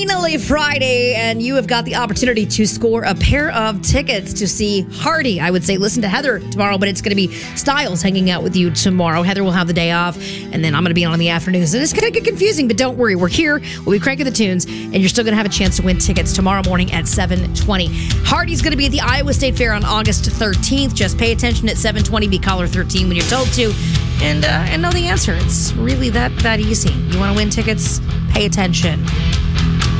Finally Friday, and you have got the opportunity to score a pair of tickets to see Hardy. I would say listen to Heather tomorrow, but it's going to be Styles hanging out with you tomorrow. Heather will have the day off, and then I'm going to be on in the afternoons. And it's going to get confusing, but don't worry. We're here. We'll be cranking the tunes, and you're still going to have a chance to win tickets tomorrow morning at 7:20. Hardy's going to be at the Iowa State Fair on August 13th. Just pay attention at 7:20. Be caller 13 when you're told to, and know the answer. It's really that easy. You want to win tickets? Pay attention.